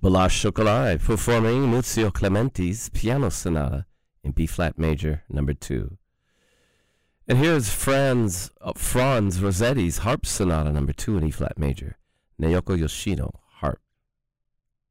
Balazs Chocolat performing Muzio Clementi's Piano Sonata in B-flat major, number 2. And here's Franz Rossetti's Harp Sonata, number 2 in E-flat major, Naoko Yoshino.